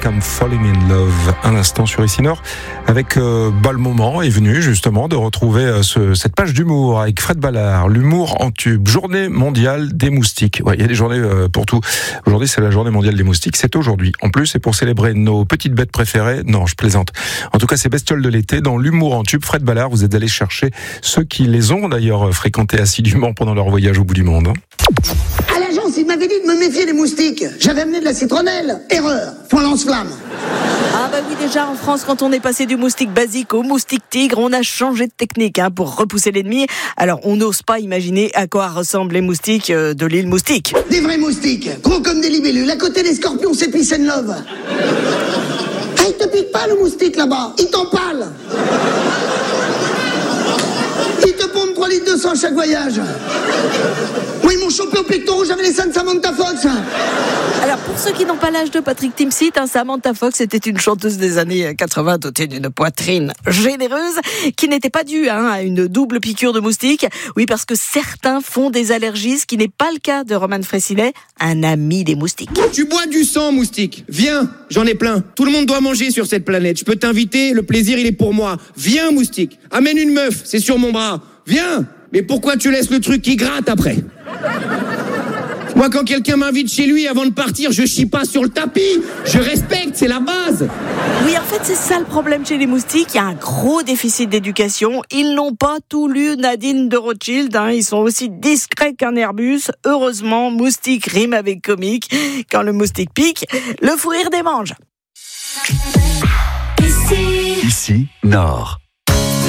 I'm Falling in Love, un instant sur Ici Nord, avec le moment est venu justement de retrouver cette page d'humour avec Fred Ballard, l'humour en tube, journée mondiale des moustiques. Ouais, il y a des journées pour tout. Aujourd'hui, c'est la journée mondiale des moustiques, c'est aujourd'hui. En plus, c'est pour célébrer nos petites bêtes préférées. Non, je plaisante. En tout cas, c'est bestioles de l'été. Dans l'humour en tube, Fred Ballard, vous êtes allé chercher ceux qui les ont d'ailleurs fréquentés assidûment pendant leur voyage au bout du monde. À l'agence, il m'avait dit de me méfier des moustiques. J'avais amené de la citronnelle. Erreur. Fond lance-flamme. Ah bah oui, déjà en France, quand on est passé du moustique basique au moustique tigre, on a changé de technique pour repousser l'ennemi. Alors on n'ose pas imaginer à quoi ressemblent les moustiques de l'île Moustique. Des vrais moustiques, gros comme des libellules. À côté des scorpions, c'est peace and love. Ah, il te pique pas le moustique là-bas, il t'empale. Il te pompe 3 litres de sang chaque voyage. Moi, ils m'ont chopé au pectoral, j'avais les seins de Samantha Fox. Alors pour ceux qui n'ont pas l'âge de Patrick Timsit, Samantha Fox était une chanteuse des années 80 dotée d'une poitrine généreuse qui n'était pas due à une double piqûre de moustique. Oui, parce que certains font des allergies, ce qui n'est pas le cas de Roman Fressinet, un ami des moustiques. Tu bois du sang, moustique. Viens, j'en ai plein. Tout le monde doit manger sur cette planète. Je peux t'inviter, le plaisir il est pour moi. Viens, moustique. Amène une meuf, c'est sur mon bras. Viens. Mais pourquoi tu laisses le truc qui gratte après ? Moi, quand quelqu'un m'invite chez lui, avant de partir, je chie pas sur le tapis. Je respecte, c'est la base. Oui, en fait, c'est ça le problème chez les moustiques. Il y a un gros déficit d'éducation. Ils n'ont pas tout lu Nadine de Rothschild. Ils sont aussi discrets qu'un Airbus. Heureusement, moustique rime avec comique. Quand le moustique pique, le fou rire démange. Ici Nord.